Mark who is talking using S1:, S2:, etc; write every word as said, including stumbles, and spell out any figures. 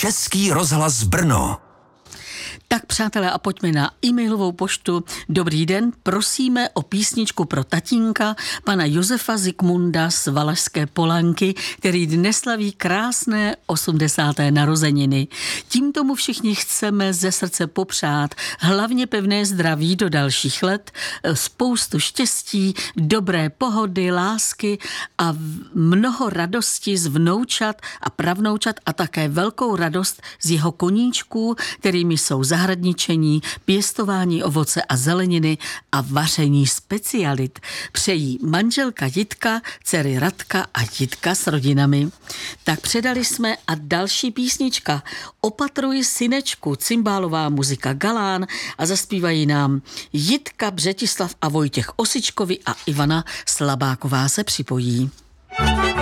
S1: Český rozhlas Brno.
S2: Tak přátelé, a pojďme na e-mailovou poštu. Dobrý den, prosíme o písničku pro tatínka, pana Josefa Zikmunda z Valašské Polanky, který dnes slaví krásné osmdesáté narozeniny. Tím tomu všichni chceme ze srdce popřát hlavně pevné zdraví do dalších let, spoustu štěstí, dobré pohody, lásky a mnoho radosti z vnoučat a pravnoučat a také velkou radost z jeho koníčků, kterými jsou zahradničení, pěstování ovoce a zeleniny a vaření specialit. Přejí manželka Jitka, dcery Radka a Jitka s rodinami. Tak předali jsme a další písnička. Opatruj synečku, cymbálová muzika Galán a zaspívají nám Jitka, Břetislav a Vojtěch Osičkovi a Ivana Slabáková se připojí.